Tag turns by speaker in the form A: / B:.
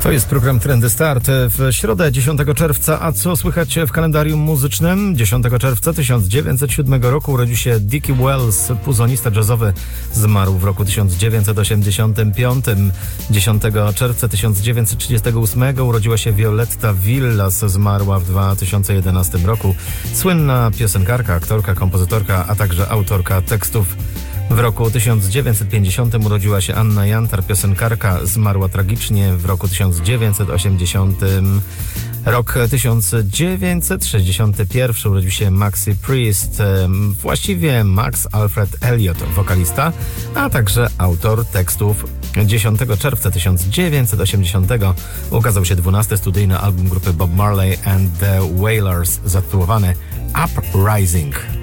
A: To jest program Trendy Start w środę 10 czerwca. A co słychać w kalendarium muzycznym? 10 czerwca 1907 roku urodził się Dickie Wells, puzonista jazzowy. Zmarł w roku 1985. 10 czerwca 1938 urodziła się Violetta Villas. Zmarła w 2011 roku. Słynna piosenkarka, aktorka, kompozytorka, a także autorka tekstów. W roku 1950 urodziła się Anna Jantar, piosenkarka. Zmarła tragicznie w roku 1980. Rok 1961 urodził się Maxi Priest, właściwie Max Alfred Elliot, wokalista, a także autor tekstów. 10 czerwca 1980 ukazał się 12. studyjny album grupy Bob Marley and the Wailers zatytułowany Uprising.